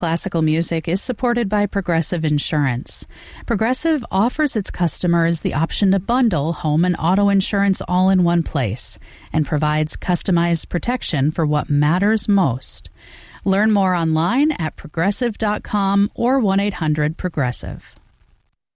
Classical music is supported by Progressive Insurance. Progressive offers its customers the option to bundle home and auto insurance all in one place and provides customized protection for what matters most. Learn more online at progressive.com or 1-800-PROGRESSIVE.